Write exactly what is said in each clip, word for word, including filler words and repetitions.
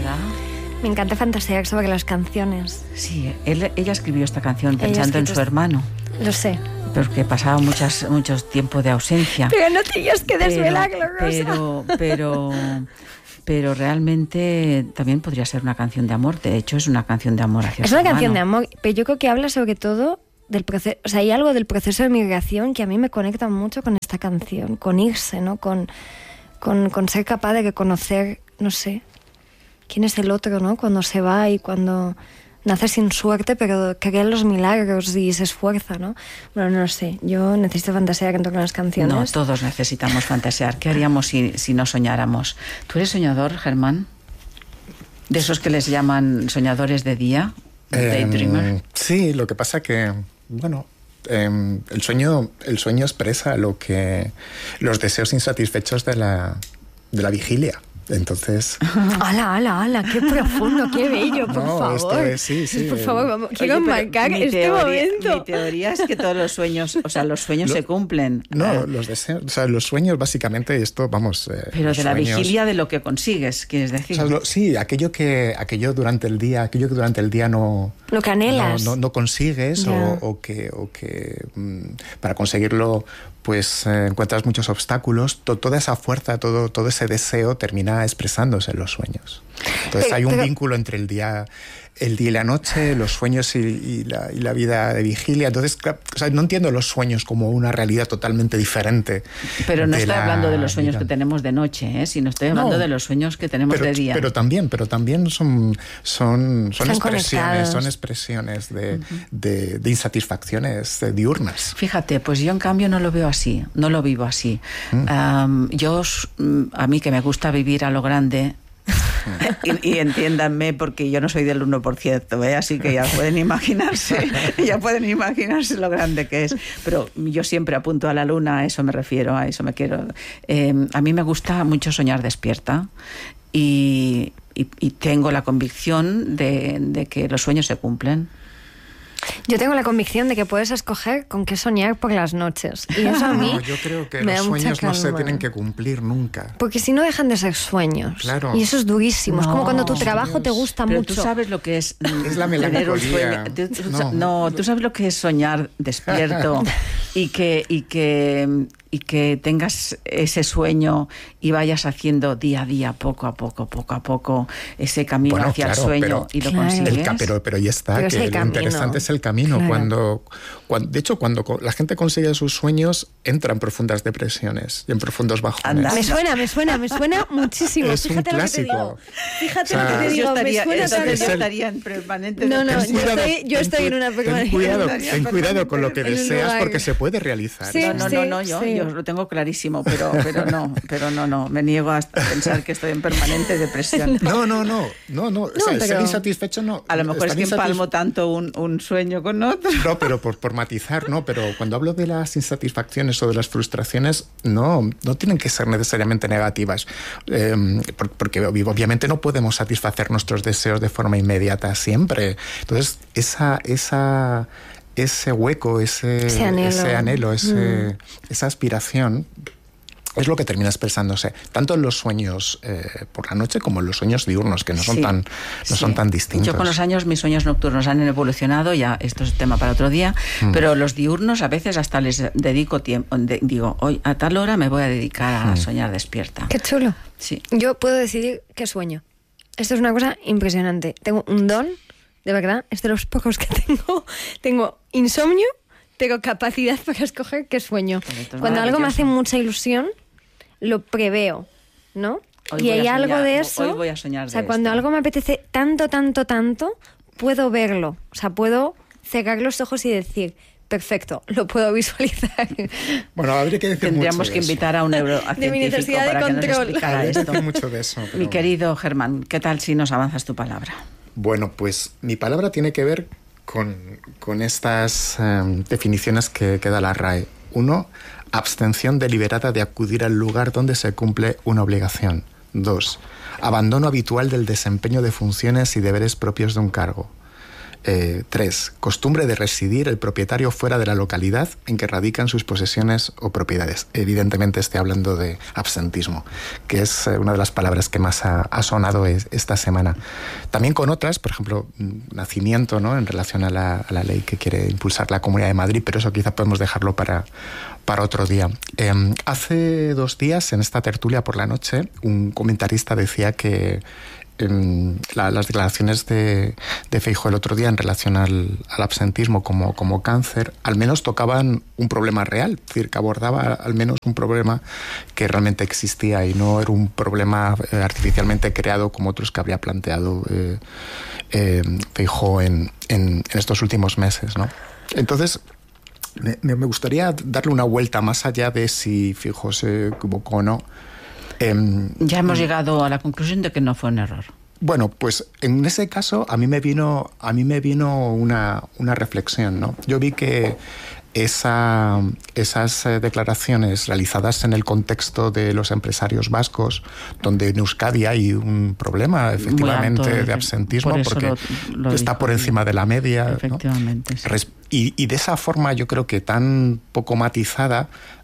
¿verdad? Me encanta fantasear sobre las canciones. Sí, él, ella escribió esta canción pensando en su hermano. Lo sé. Porque pasaba muchas, mucho tiempo de ausencia. Pero no tenías que desvelarlo, Rosa. Pero, pero, pero realmente también podría ser una canción de amor. De hecho, es una canción de amor hacia Es su una hermano. canción de amor, pero yo creo que habla sobre todo del proceso. O sea, hay algo del proceso de migración que a mí me conecta mucho con esta canción, con irse, ¿no? Con, con, con ser capaz de reconocer, no sé, quién es el otro, ¿no? Cuando se va y cuando nace sin suerte, pero cree en los milagros y se esfuerza, ¿no? Bueno, no lo sé. Yo necesito fantasear en torno a las canciones. No, todos necesitamos fantasear. ¿Qué haríamos si, si no soñáramos? ¿Tú eres soñador, Germán? ¿De esos que les llaman soñadores de día? ¿Daydreamer? Eh, sí, lo que pasa que, bueno, eh, el sueño, el sueño expresa lo que los deseos insatisfechos de la, de la vigilia. Entonces... ¡Hala, hala, hala! ¡Qué profundo, qué bello, por no, favor! Esto es, sí, sí. Por favor, vamos, quiero Oye, enmarcar mi este teoría, momento. Mi teoría es que todos los sueños, o sea, los sueños Lo, se cumplen. No, ah, los deseos, o sea, los sueños básicamente, esto, vamos... Eh, pero de la sueños, vigilia de lo que consigues, ¿quieres decir? O sea, lo, sí, aquello que, aquello durante el día, aquello que durante el día no... Lo que anhelas. No, no, no consigues o, o que, o que mmm, para conseguirlo pues eh, encuentras muchos obstáculos. To, toda esa fuerza, todo, todo ese deseo termina expresándose en los sueños. Entonces pero, hay un pero... vínculo entre el día, el día y la noche, los sueños y, y, la, y la vida de vigilia. Entonces, o sea, no entiendo los sueños como una realidad totalmente diferente. Pero no estoy hablando de los sueños vida. que tenemos de noche, ¿eh? Sino estoy hablando no, de los sueños que tenemos pero, de día. Pero también, pero también son, son, son expresiones, conectados. son expresiones de, uh-huh. de, de insatisfacciones diurnas. Fíjate, pues yo en cambio no lo veo así, no lo vivo así. Mm. Um, yo, a mí que me gusta vivir a lo grande, y, y entiéndanme porque yo no soy del uno por ciento, ¿eh? Así que ya pueden imaginarse ya pueden imaginarse lo grande que es, pero yo siempre apunto a la luna, a eso me refiero, a eso me quiero eh, a mí me gusta mucho soñar despierta y, y, y tengo la convicción de, de que los sueños se cumplen. Yo tengo la convicción de que puedes escoger con qué soñar por las noches. Y eso a mí no, yo creo que me los da mucha sueños no calma. se tienen que cumplir nunca. Porque si no dejan de ser sueños. Claro. Y eso es durísimo. No, es como cuando tu trabajo Dios. te gusta Pero mucho. tú sabes lo que es, es la tener un melancolía. sueño. Tú, tú, no. no, tú sabes lo que es soñar despierto y que y que y que tengas ese sueño y vayas haciendo día a día, poco a poco, poco a poco, ese camino bueno, hacia claro, el sueño pero, y lo claro. consigues. El, pero, pero ya está, pero que lo camino. interesante es el camino. Claro. Cuando, cuando, de hecho, cuando la gente consigue sus sueños, entra en profundas depresiones y en profundos bajones. Anda. Me suena, me suena, me suena muchísimo. Es Fíjate un lo que te clásico. digo. Fíjate O sea, lo que te digo. Yo estaría, me suena entonces tanto. yo el- estaría en permanente No, no, depresión. yo estoy, yo estoy en una permanente. Ten cuidado, Estaría ten cuidado con lo que en un deseas lugar. porque se puede realizar. Sí. No, no, no, no, yo, sí. yo lo tengo clarísimo, pero, pero no, pero no, no, me niego a pensar que estoy en permanente depresión. No, no, no, no, no. O sea, pero- ser insatisfecho no. A lo mejor es estar que insatisfe- empalmo tanto un, un sueño con otro. No, pero por, por matizar, no, pero cuando hablo de las insatisfacciones o de las frustraciones, no, no tienen que ser necesariamente negativas, eh, por, porque obviamente no podemos satisfacer nuestros deseos de forma inmediata siempre. Entonces, esa, esa, ese hueco, ese, Ese anhelo, ese anhelo ese, mm. esa aspiración, es lo que termina expresándose tanto en los sueños eh, por la noche como en los sueños diurnos, que no son Sí, tan no sí. son tan distintos. Yo con los años mis sueños nocturnos han evolucionado, ya esto es tema para otro día, mm. pero los diurnos a veces hasta les dedico tiempo, de, digo, hoy a tal hora me voy a dedicar a mm. soñar despierta. Qué chulo. Sí. Yo puedo decidir qué sueño. Esto es una cosa impresionante. Tengo un don, de verdad, es de los pocos que tengo. Tengo insomnio, tengo capacidad para escoger qué sueño. Cuando algo me hace mucha ilusión, lo preveo, ¿no? Hoy y hay soñar, algo de eso. Hoy voy a soñar o sea, de cuando esto. algo me apetece tanto, tanto, tanto, puedo verlo. O sea, puedo cerrar los ojos y decir, perfecto, lo puedo visualizar. Bueno, habría que decir Tendríamos mucho que de invitar a un neurocientífico De mi necesidad de para que nos control. explicara Habría que esto. decir mucho de eso. Mi pero- querido Germán, ¿qué tal si nos avanzas tu palabra? Bueno, pues mi palabra tiene que ver con, con estas eh, definiciones que, que da la R A E. Uno, abstención deliberada de acudir al lugar donde se cumple una obligación. Dos, abandono habitual del desempeño de funciones y deberes propios de un cargo. Eh, tres, costumbre de residir el propietario fuera de la localidad en que radican sus posesiones o propiedades. Evidentemente estoy hablando de absentismo, que es una de las palabras que más ha, ha sonado es, esta semana. También con otras, por ejemplo, nacimiento, ¿no?, en relación a la, a la ley que quiere impulsar la Comunidad de Madrid, pero eso quizá podemos dejarlo para, para otro día. Eh, hace dos días, en esta tertulia por la noche, un comentarista decía que La, las declaraciones de, de Feijóo el otro día en relación al, al absentismo como, como cáncer, al menos tocaban un problema real, es decir, que abordaba al menos un problema que realmente existía y no era un problema eh, artificialmente creado como otros que habría planteado eh, eh, Feijóo en, en, en estos últimos meses, ¿no? Entonces, me, me gustaría darle una vuelta más allá de si Feijóo se equivocó o no. Eh, ya hemos llegado a la conclusión de que no fue un error. Bueno, pues en ese caso a mí me vino, a mí me vino una, una reflexión, ¿no? Yo vi que esa, esas declaraciones realizadas en el contexto de los empresarios vascos, donde en Euskadi hay un problema efectivamente alto, de absentismo, por porque lo, lo está dijo, por encima de la media, efectivamente, ¿no? Sí. Y, y de esa forma yo creo que tan poco matizada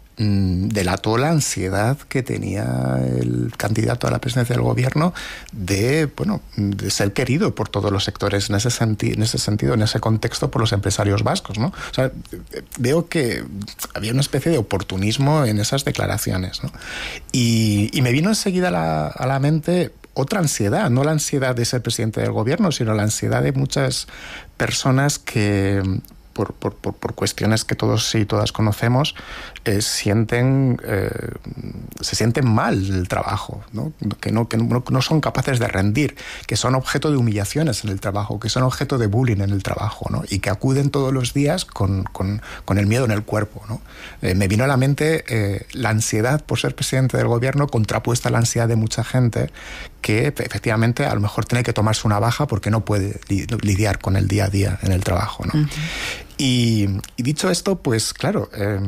delató la ansiedad que tenía el candidato a la presidencia del gobierno de, bueno, de ser querido por todos los sectores en ese, senti- en ese sentido, en ese contexto, por los empresarios vascos, ¿no? O sea, veo que había una especie de oportunismo en esas declaraciones, ¿no? Y, y me vino enseguida a la, a la mente otra ansiedad, no la ansiedad de ser presidente del gobierno, sino la ansiedad de muchas personas que Por, por, por cuestiones que todos y todas conocemos, eh, sienten, eh, se sienten mal el trabajo, ¿no? Que, no, que no, no son capaces de rendir, que son objeto de humillaciones en el trabajo, que son objeto de bullying en el trabajo, ¿no? Y que acuden todos los días con, con, con el miedo en el cuerpo, ¿no? Eh, me vino a la mente eh, la ansiedad por ser presidente del gobierno contrapuesta a la ansiedad de mucha gente que efectivamente a lo mejor tiene que tomarse una baja porque no puede lidiar con el día a día en el trabajo, ¿no? Uh-huh. Y, y dicho esto, pues claro, eh,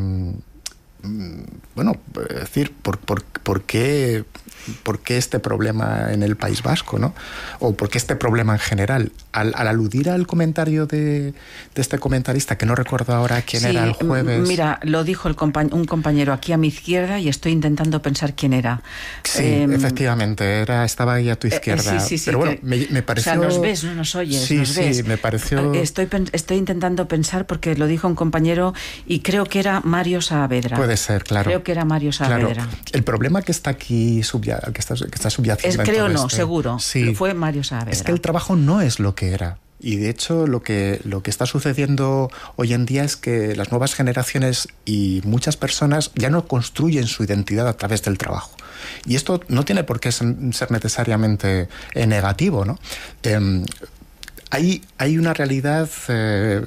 bueno, es decir, ¿por, por, por, qué, ¿por qué este problema en el País Vasco, ¿no? O ¿por qué este problema en general? Al, al aludir al comentario de, de este comentarista, que no recuerdo ahora quién sí, era el jueves... Mira, lo dijo el compañ- un compañero aquí a mi izquierda y estoy intentando pensar quién era. Sí, eh, efectivamente, era, estaba ahí a tu izquierda. Eh, sí, sí, sí, pero bueno, que, me, me pareció... O sea, nos ves, no nos oyes, sí, nos sí, ves. Sí, me pareció... Estoy, estoy intentando pensar porque lo dijo un compañero y creo que era Mario Saavedra. Puede ser, claro. Creo que era Mario Saavedra. Claro. El problema que está aquí, subya, que está, que está subyacente... Es, creo no, este, seguro. Sí, fue Mario Saavedra. Es que el trabajo no es lo que era. Y de hecho lo que, lo que está sucediendo hoy en día es que las nuevas generaciones y muchas personas ya no construyen su identidad a través del trabajo. Y esto no tiene por qué ser necesariamente eh, negativo, ¿no? Eh, Hay, hay una realidad eh,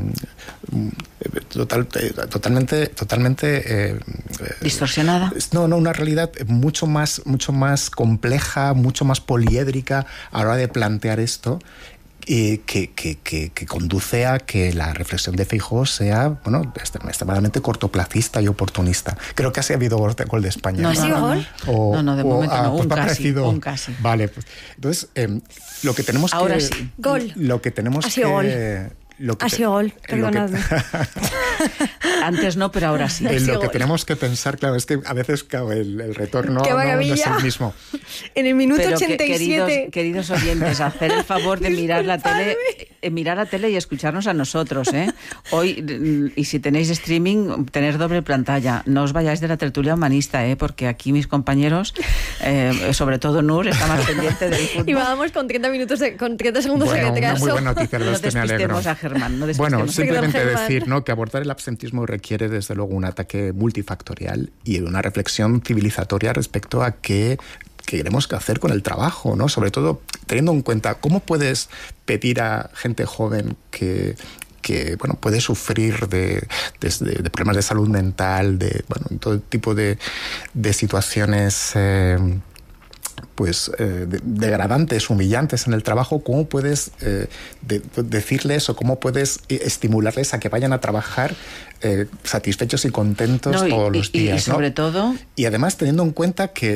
total, totalmente, totalmente eh, distorsionada. No, no, una realidad mucho más, mucho más compleja, mucho más poliédrica a la hora de plantear esto. Eh, que, que, que, que conduce a que la reflexión de Feijóo sea, bueno, extremadamente cortoplacista y oportunista. Creo que así ha habido gol de, gol de España. ¿No ha sido gol? O, no, no, de o, momento ah, no, pues un, casi, parecido, un casi. Vale, pues, entonces, eh, lo que tenemos Ahora que... sí. Gol. Lo que tenemos ha sido que... Gol. Lo que ha sido gol, perdonadme. Que... Antes no, pero ahora sí. En lo gol. que tenemos que pensar, claro, es que a veces claro, el, el retorno ¡Qué no, maravilla! no es el mismo. En el minuto pero ochenta y siete... Que, queridos, queridos oyentes, hacer el favor de mirar la tele, eh, mirar la tele y escucharnos a nosotros, ¿eh? Hoy, y si tenéis streaming, tener doble pantalla. No os vayáis de la tertulia humanista, ¿eh? Porque aquí mis compañeros, eh, sobre todo Nur, está más pendiente del fútbol. Y vamos con treinta minutos, de, con treinta segundos bueno, de retraso. Una muy buena noticia, no este me alegro. a Germán, no bueno, simplemente Germán. decir, ¿no?, que abordar el absentismo requiere desde luego un ataque multifactorial y una reflexión civilizatoria respecto a qué queremos hacer con el trabajo, ¿no? Sobre todo teniendo en cuenta cómo puedes pedir a gente joven que que bueno, puede sufrir de, de, de problemas de salud mental, de bueno, todo tipo de, de situaciones eh, pues eh, de, degradantes, humillantes en el trabajo, ¿cómo puedes eh, de, de decirles o cómo puedes estimularles a que vayan a trabajar eh, satisfechos y contentos no, y, todos los y, días? y sobre ¿no? todo... Y además teniendo en cuenta que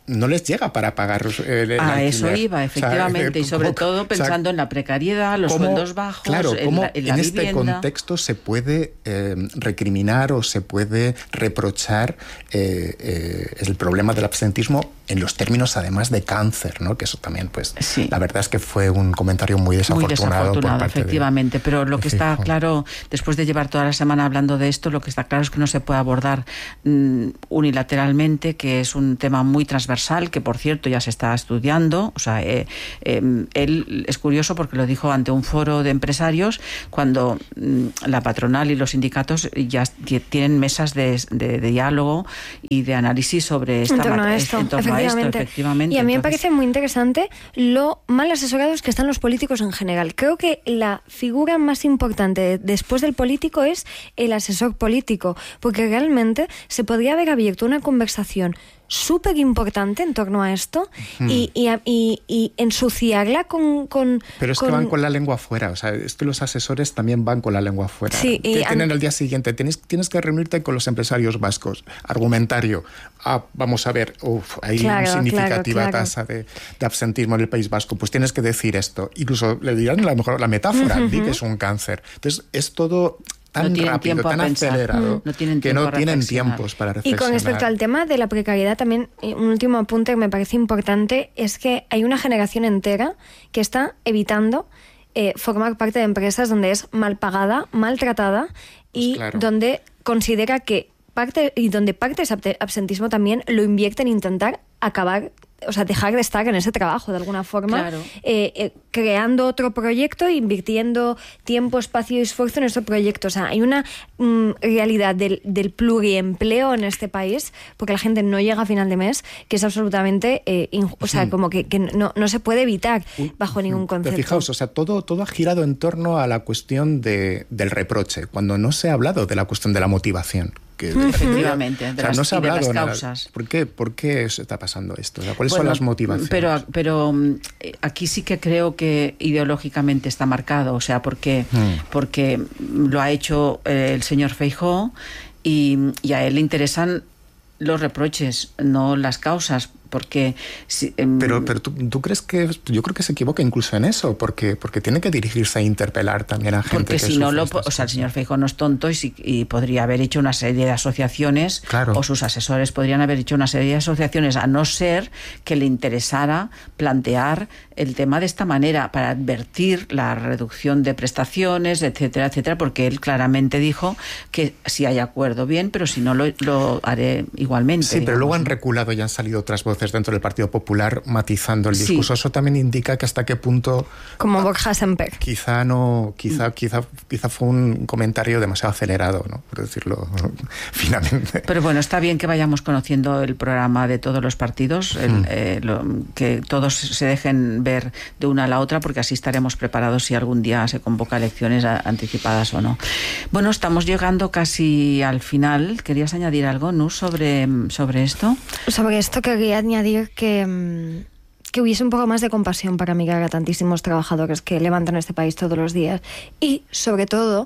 no les llega para pagar el, el A alquiler. eso iba, efectivamente, o sea, y sobre ¿cómo, todo pensando o sea, en la precariedad, los cómo, sueldos bajos, claro, en, cómo la, en, la en vivienda. este contexto se puede eh, recriminar o se puede reprochar eh, eh, el problema del absentismo en los términos además de cáncer, ¿no? Que eso también, pues, sí. la verdad es que fue un comentario muy desafortunado, muy desafortunado por parte efectivamente, de, pero lo de que está Feijóo. claro, después de llevar toda la semana hablando de esto, lo que está claro es que no se puede abordar mm, unilateralmente, que es un tema muy transversal, que por cierto ya se está estudiando. O sea, eh, eh, él es curioso porque lo dijo ante un foro de empresarios cuando mm, la patronal y los sindicatos ya tienen mesas de, de, de diálogo y de análisis sobre esta en torno mat- a esto, en torno efectivamente. A esto, efectivamente. Y a mí Entonces, me parece muy interesante lo mal asesorados que están los políticos en general. Creo que la figura más importante después del político es el asesor político, porque realmente se podría haber abierto una conversación súper importante en torno a esto hmm. y, y, y, y ensuciarla con, con... Pero es con... que van con la lengua afuera, o sea, es que los asesores también van con la lengua afuera. Sí, ¿Qué y tienen an... al día siguiente? Tienes, tienes que reunirte con los empresarios vascos. Argumentario. Ah, vamos a ver, uf, hay claro, una significativa claro, claro. tasa de, de absentismo en el País Vasco. Pues tienes que decir esto. Incluso le dirán a lo mejor la metáfora, uh-huh. di que es un cáncer. Entonces, es todo... tan no rápido, tan acelerado, no tienen que no tienen tiempos para reflexionar. Y con respecto al tema de la precariedad, también un último apunte que me parece importante es que hay una generación entera que está evitando eh, formar parte de empresas donde es mal pagada, maltratada y pues claro. donde considera que parte y donde parte de ese absentismo también lo invierte en intentar acabar, o sea, dejar de estar en ese trabajo de alguna forma, claro. eh, eh, creando otro proyecto, invirtiendo tiempo, espacio y esfuerzo en ese proyecto. O sea, hay una mm, realidad del, del pluriempleo en este país, porque la gente no llega a final de mes, que es absolutamente, eh, inju- o sea, como que, que no, no se puede evitar bajo ningún concepto. Pero fijaos, o sea, todo, todo ha girado en torno a la cuestión de, del reproche, cuando no se ha hablado de la cuestión de la motivación. Que de, efectivamente, de, o sea, las, no se ha hablado de las nada. causas. ¿Por qué, ¿Por qué se está pasando esto? O sea, ¿cuáles bueno, son las motivaciones? Pero, pero aquí sí que creo que ideológicamente está marcado, o sea, porque, hmm. porque lo ha hecho eh, el señor Feijóo y, y a él le interesan los reproches, no las causas. Porque si, eh, pero pero ¿tú, tú crees que yo creo que se equivoca incluso en eso, porque porque tiene que dirigirse a interpelar también a gente porque que si no lo o sea el señor Feijóo no es tonto y, si, y podría haber hecho una serie de asociaciones, claro. o sus asesores podrían haber hecho una serie de asociaciones, a no ser que le interesara plantear el tema de esta manera para advertir la reducción de prestaciones, etcétera, etcétera, porque él claramente dijo que si hay acuerdo bien, pero si no lo, lo haré igualmente. Sí, digamos. Pero luego han ¿no? reculado y han salido otras voces dentro del Partido Popular matizando el discurso. Sí. Eso también indica que hasta qué punto... Como Borja Semper. Quizá no, quizá, quizá, quizá fue un comentario demasiado acelerado, ¿no? Por decirlo finamente. Pero bueno, está bien que vayamos conociendo el programa de todos los partidos, el, mm. eh, lo, que todos se dejen ver de una a la otra, porque así estaremos preparados si algún día se convoca elecciones anticipadas o no. Bueno, estamos llegando casi al final. ¿Querías añadir algo, Nus, sobre, sobre esto? Sobre esto quería añadir que, que hubiese un poco más de compasión para mirar a tantísimos trabajadores que levantan este país todos los días y, sobre todo,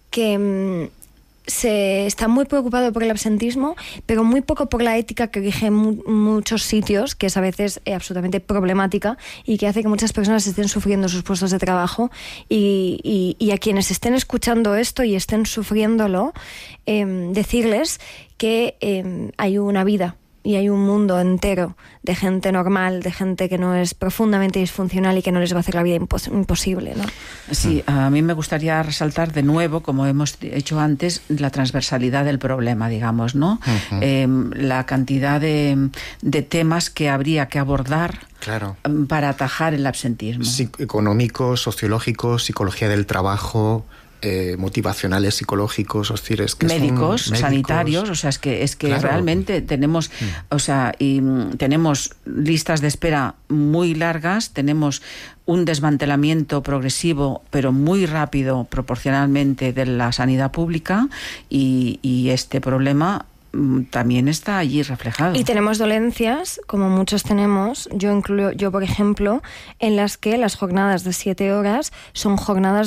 que se está muy preocupado por el absentismo, pero muy poco por la ética que rige mu- muchos sitios, que es a veces eh, absolutamente problemática y que hace que muchas personas estén sufriendo sus puestos de trabajo y, y, y a quienes estén escuchando esto y estén sufriéndolo, eh, decirles que eh, hay una vida y hay un mundo entero de gente normal, de gente que no es profundamente disfuncional y que no les va a hacer la vida impos- imposible, ¿no? Sí, a mí me gustaría resaltar de nuevo, como hemos hecho antes, la transversalidad del problema, digamos, ¿no? Uh-huh. Eh, la cantidad de, de temas que habría que abordar claro. para atajar el absentismo. Sí, económico, sociológico, psicología del trabajo... Eh, motivacionales, psicológicos, o decir, es que médicos, son médicos, sanitarios, o sea, es que es que claro. realmente tenemos, mm. o sea, y tenemos listas de espera muy largas, tenemos un desmantelamiento progresivo, pero muy rápido proporcionalmente de la sanidad pública y, y este problema también está allí reflejado. Y tenemos dolencias, como muchos tenemos, yo incluyo, yo por ejemplo, en las que las jornadas de siete horas son jornadas de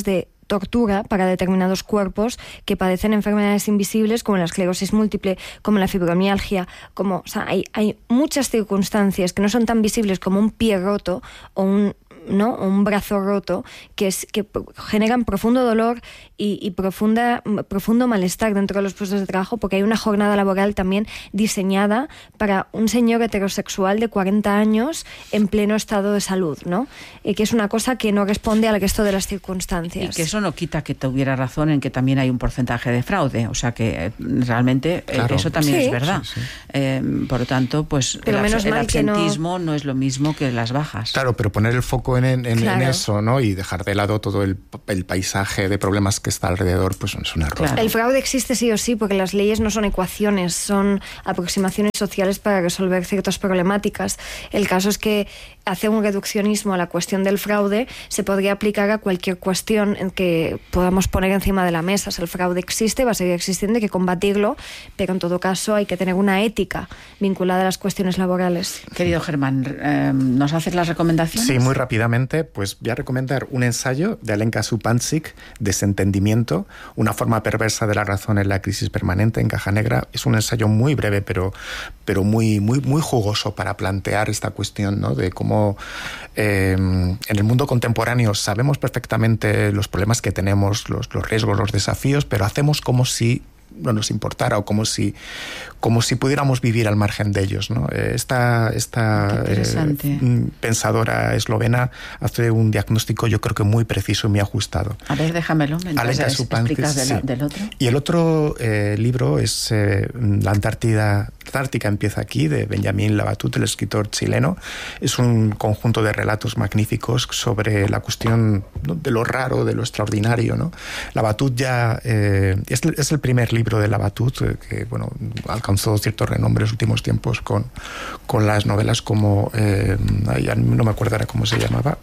tortura para determinados cuerpos que padecen enfermedades invisibles como la esclerosis múltiple, como la fibromialgia, como, o sea, hay, hay muchas circunstancias que no son tan visibles como un pie roto o un ¿no? un brazo roto, que, es, que generan profundo dolor y, y profunda, profundo malestar dentro de los puestos de trabajo, porque hay una jornada laboral también diseñada para un señor heterosexual de cuarenta años en pleno estado de salud, ¿no? Y que es una cosa que no responde al resto de las circunstancias. Y que eso no quita que tuviera razón en que también hay un porcentaje de fraude, o sea que eh, realmente claro. eh, eso también sí. es verdad. Sí, sí. Eh, por lo tanto, pues pero el, menos el absentismo no... no es lo mismo que las bajas. Claro, pero poner el foco en, en, claro. en eso, ¿no? Y dejar de lado todo el, el paisaje de problemas que está alrededor, pues es un error. Claro. El fraude existe sí o sí, porque las leyes no son ecuaciones, son aproximaciones sociales para resolver ciertas problemáticas. El caso es que hacer un reduccionismo a la cuestión del fraude se podría aplicar a cualquier cuestión en que podamos poner encima de la mesa. O sea, el fraude existe, va a seguir existiendo, hay que combatirlo, pero en todo caso hay que tener una ética vinculada a las cuestiones laborales. Querido Germán, eh, ¿nos haces las recomendaciones? Sí, muy rápidamente, pues voy a recomendar un ensayo de Alenka Supancic, Desentendimiento, una forma perversa de la razón en la crisis permanente en Caja Negra. Es un ensayo muy breve, pero, pero muy, muy, muy jugoso para plantear esta cuestión, ¿no? De cómo eh, en el mundo contemporáneo sabemos perfectamente los problemas que tenemos, los, los riesgos, los desafíos, pero hacemos como si no nos importara o como si como si pudiéramos vivir al margen de ellos, ¿no? Esta, esta eh, pensadora eslovena hace un diagnóstico yo creo que muy preciso y muy ajustado. A ver, déjamelo, Alenka Supancic, explicas sí. del, del otro. Y el otro eh, libro es eh, La Antártida, Antártica empieza aquí, de Benjamín Labatut, el escritor chileno. Es un conjunto de relatos magníficos sobre la cuestión, ¿no?, de lo raro, de lo extraordinario, ¿no? Labatut ya eh, es, es el primer libro de Labatut, eh, que bueno, alcanzó cierto renombre en los últimos tiempos con, con las novelas como eh, ya no me acuerdo ahora cómo se llamaba,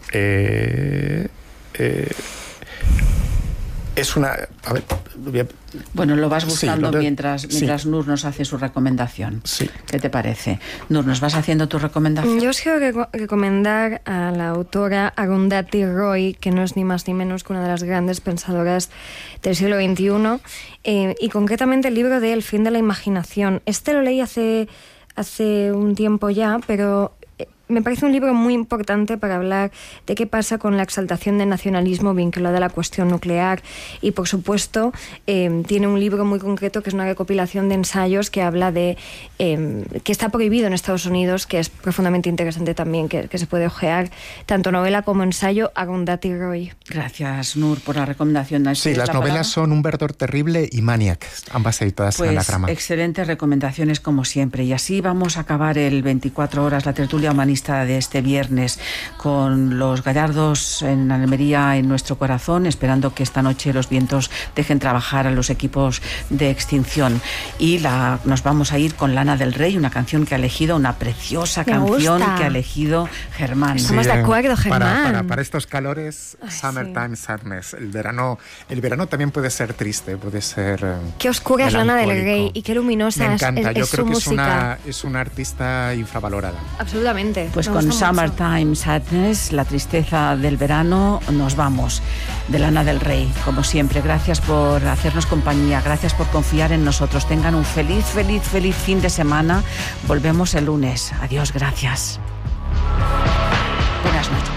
eh, eh, es una... A ver, a... Bueno, lo vas buscando sí, lo de... mientras, mientras sí. Nur nos hace su recomendación. Sí. ¿Qué te parece? Nur, ¿nos vas haciendo tu recomendación? Yo os quiero rec- recomendar a la autora Arundhati Roy, que no es ni más ni menos que una de las grandes pensadoras del siglo veintiuno, eh, y concretamente el libro de El fin de la imaginación. Este lo leí hace, hace un tiempo ya, pero... me parece un libro muy importante para hablar de qué pasa con la exaltación del nacionalismo vinculada a la cuestión nuclear y, por supuesto, eh, tiene un libro muy concreto que es una recopilación de ensayos que habla de eh, que está prohibido en Estados Unidos, que es profundamente interesante también, que, que se puede ojear, tanto novela como ensayo, Arundhati Roy. Gracias, Nur, por la recomendación. Sí, las novelas palabra? son Un verdor terrible y Maniac, ambas editadas pues, en Anagrama. Excelentes recomendaciones como siempre, y así vamos a acabar el veinticuatro horas, la tertulia humanista de este viernes, con los gallardos en Almería en nuestro corazón, esperando que esta noche los vientos dejen trabajar a los equipos de extinción. Y la, nos vamos a ir con Lana del Rey, una canción que ha elegido, una preciosa Me canción gusta. que ha elegido Germán. Sí, Estamos de acuerdo, Germán. Para, para, para estos calores, Ay, Summertime sí. Sadness. El verano, el verano también puede ser triste, puede ser eh, Qué oscura es Lana del Rey y qué luminosa Me encanta. es, Yo es creo su que música. Es una, es una artista infravalorada. Absolutamente. Pues con Summertime Sadness, la tristeza del verano, nos vamos. De Lana del Rey, como siempre. Gracias por hacernos compañía, gracias por confiar en nosotros. Tengan un feliz, feliz, feliz fin de semana. Volvemos el lunes. Adiós, gracias. Buenas noches.